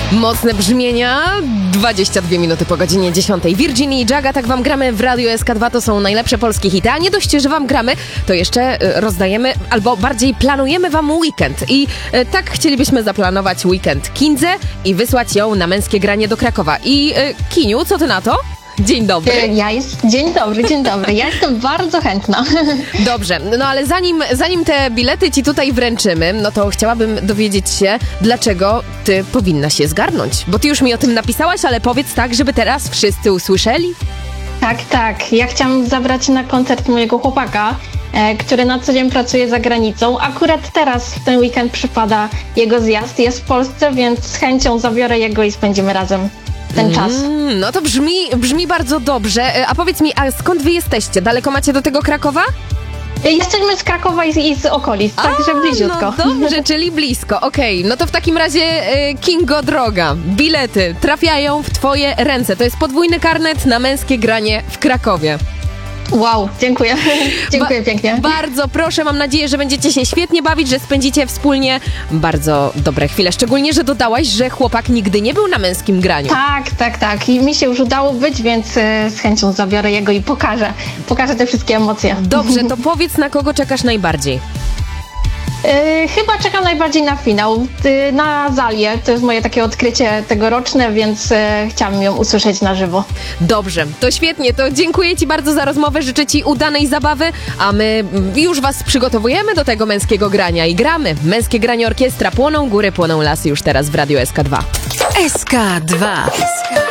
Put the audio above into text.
Mocne brzmienia, 22 minuty po godzinie 10. Virginia i Jaga, tak wam gramy w Radiu SK2, to są najlepsze polskie hity, a nie dość, że wam gramy, to jeszcze rozdajemy, albo bardziej planujemy wam weekend. I tak chcielibyśmy zaplanować weekend Kindze i wysłać ją na męskie granie do Krakowa. I Kiniu, co ty na to? Dzień dobry. Dzień dobry. Ja jestem bardzo chętna. Dobrze, no ale zanim te bilety ci tutaj wręczymy, no to chciałabym dowiedzieć się, dlaczego ty powinnaś je zgarnąć. Bo ty już mi o tym napisałaś, ale powiedz tak, żeby teraz wszyscy usłyszeli. Tak. Ja chciałam zabrać na koncert mojego chłopaka, który na co dzień pracuje za granicą. Akurat teraz w ten weekend przypada jego zjazd. Jest w Polsce, więc z chęcią zabiorę jego i spędzimy razem ten czas. No to brzmi bardzo dobrze. A powiedz mi, a skąd wy jesteście? Daleko macie do tego Krakowa? Jesteśmy z Krakowa i z okolic, także bliziutko. No dobrze, czyli blisko. Okej, no to w takim razie Kingo droga, bilety trafiają w twoje ręce. To jest podwójny karnet na męskie granie w Krakowie. Wow, dziękuję. Dziękuję pięknie. Bardzo proszę, mam nadzieję, że będziecie się świetnie bawić, że spędzicie wspólnie bardzo dobre chwile. Szczególnie, że dodałaś, że chłopak nigdy nie był na męskim graniu. Tak. I mi się już udało być, więc z chęcią zabiorę jego i pokażę te wszystkie emocje. Dobrze, to powiedz, na kogo czekasz najbardziej? Chyba czekam najbardziej na finał, na Zalię. To jest moje takie odkrycie tegoroczne, więc chciałam ją usłyszeć na żywo. Dobrze, to świetnie, to dziękuję ci bardzo za rozmowę, życzę ci udanej zabawy, a my już was przygotowujemy do tego męskiego grania i gramy. Męskie granie orkiestra, płoną góry, płoną lasy już teraz w Radiu SK2. SK2.